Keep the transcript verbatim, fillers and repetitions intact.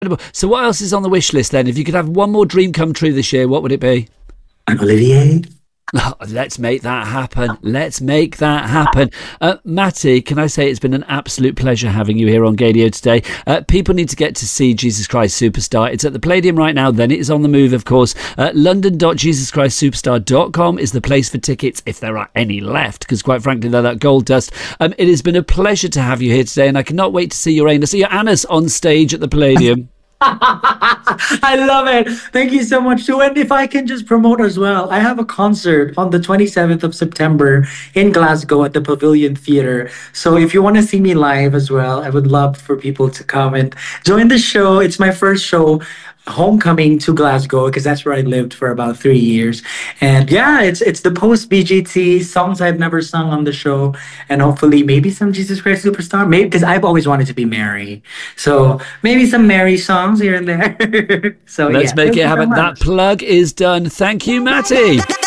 So what else is on the wish list then? If you could have one more dream come true this year, what would it be? An Olivier. Oh, let's make that happen. Let's make that happen. Uh, Matty, can I say it's been an absolute pleasure having you here on Gaydio today. Uh, people need to get to see Jesus Christ Superstar. It's at the Palladium right now. Then it is on the move, of course. Uh, london dot jesus christ superstar dot com is the place for tickets, if there are any left, because quite frankly, they're that gold dust. Um, it has been a pleasure to have you here today, and I cannot wait to see your anus, your anus on stage at the Palladium. I love it. Thank you so much too. And if I can just promote as well, I have a concert on the twenty-seventh of September in Glasgow at the Pavilion Theatre. So if you want to see me live as well, I would love for people to come and join the show. It's my first show, homecoming to Glasgow, because that's where I lived for about three years. And yeah, it's it's the post B G T songs I've never sung on the show, and hopefully maybe some Jesus Christ Superstar, maybe, because I've always wanted to be Mary, so maybe some Mary songs here and there. So let's yeah, make thank it you so happen. That much. plug is done. Thank you, Matty.